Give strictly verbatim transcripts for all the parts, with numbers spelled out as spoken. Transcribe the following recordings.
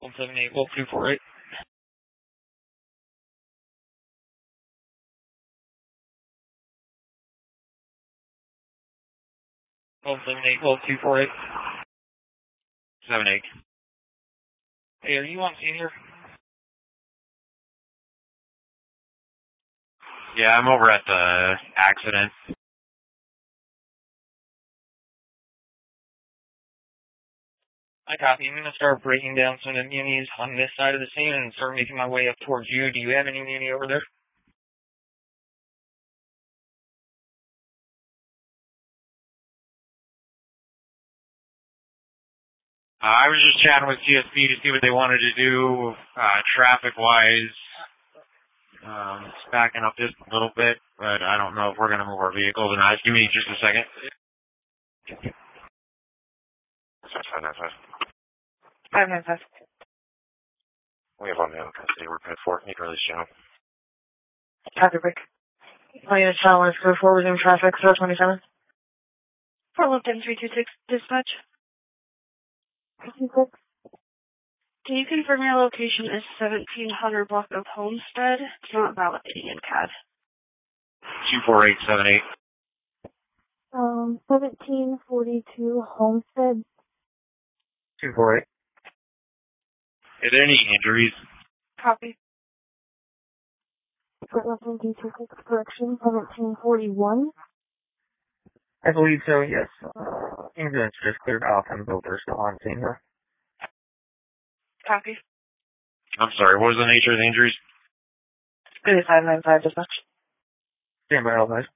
one seven eight, Wolf two four eight. one seven eight, Wolf two four eight. seven eight. Hey, are you on scene here? Yeah, I'm over at the accident. I copy. I'm going to start breaking down some of the munis on this side of the scene and start making my way up towards you. Do you have any muni over there? Uh, I was just chatting with C S P to see what they wanted to do uh, traffic-wise. Um, it's backing up just a little bit, but I don't know if we're going to move our vehicles or not. Give me just a second. five nine five. five nine five. We have on the custody. We're pet four. Need to release channel. Traffic break. Oh, yeah, channel is code four, resume traffic, four twenty-seven. Fort Lipton three two six, dispatch. Can you confirm your location is seventeen hundred block of Homestead? It's not validating in C A D. two four eight seven eight. Um, seventeen forty-two Homestead. two four eight. Are there any injuries? Copy. Fort Lipton D two six correction, seventeen forty-one. I believe so, yes. Uh, ambulance just cleared off and both are still on scene here. Copy. I'm sorry, what was the nature of the injuries? It is five nine five, dispatch. Stand by, all guys.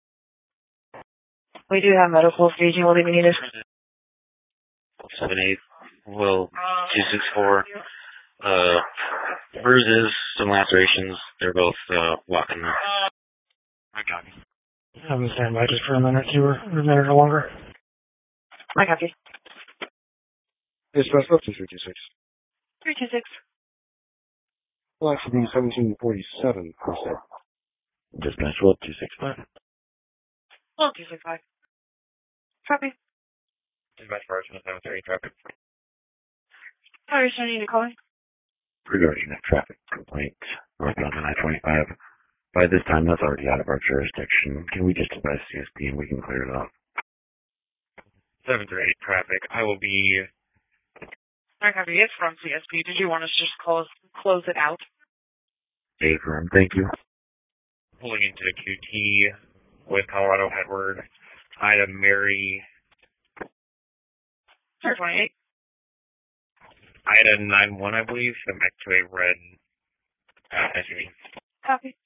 We do have medical staging. Will they be needed? seven eight. Will two six four. Uh, bruises, some lacerations. They're both uh, walking there. I got you. I'm going to stand by just for a minute, two or a minute or longer. I copy. Dispatch up to three two six. three two six. Well, actually, seventeen forty-seven percent. Dispatch will two six five. Well, two six five. Copy. Dispatch for seven three traffic. Sorry, sir, you need to call me. Regarding a traffic complaint northbound on I twenty-five. By this time, that's already out of our jurisdiction. Can we just advise C S P and we can clear it up? seven three eight traffic. I will be... I copy. It's from C S P. Did you want us to just close, close it out? Affirm. Thank you. Pulling into Q T with Colorado Edward. Item Mary. Sir, twenty-eight. Item nine one, I believe. I'm back to a red uh, S U V. Copy.